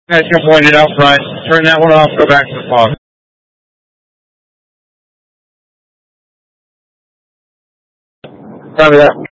Guys can point it out front. Turn that one off. Go back to the fog. Copy that.